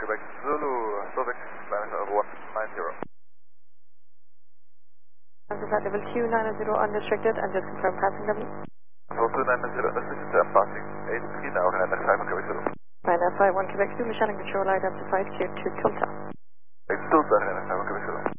Quebec Zulu, Sovix, climate level 190. At level 290 unrestricted and just confirm passing level. Level 290 unrestricted and passing 83 now and FI 1 Quebec Zulu. Fine, FI 1 Quebec Zulu, Shannon control identified, clear to Tulsa. It's still done and FI 1 Quebec Zulu.